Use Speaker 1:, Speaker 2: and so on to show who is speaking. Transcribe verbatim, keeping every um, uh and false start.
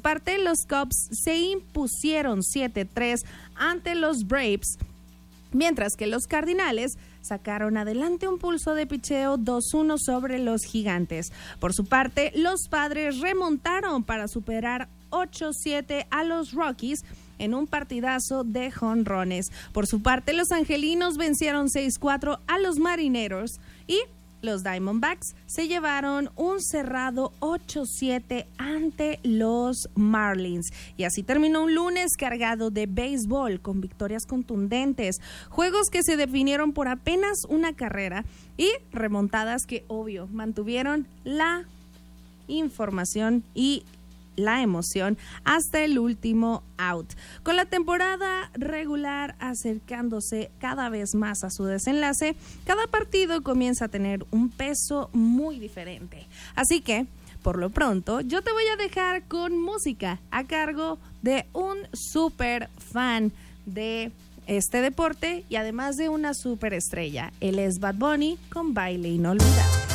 Speaker 1: parte, los Cubs se impusieron siete tres ante los Braves, mientras que los Cardinales sacaron adelante un pulso de picheo dos uno sobre los Gigantes. Por su parte, los Padres remontaron para superar ocho siete a los Rockies en un partidazo de jonrones. Por su parte, los Angelinos vencieron seis cuatro a los Marineros y los Diamondbacks se llevaron un cerrado ocho siete ante los Marlins. Y así terminó un lunes cargado de béisbol con victorias contundentes, juegos que se definieron por apenas una carrera y remontadas que, obvio, mantuvieron la información y la emoción hasta el último out. Con la temporada regular acercándose cada vez más a su desenlace, cada partido comienza a tener un peso muy diferente. Así que, por lo pronto, yo te voy a dejar con música a cargo de un super fan de este deporte y además de una super estrella. Él es Bad Bunny con Baile Inolvidable.